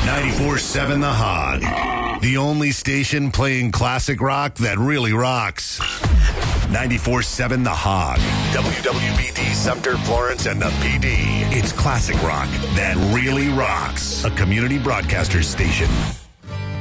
94.7 The Hog. The only station playing classic rock that really rocks. 94.7 The Hog. WWBD, Sumter, Florence, and the PD. It's classic rock that really rocks. A community broadcaster station.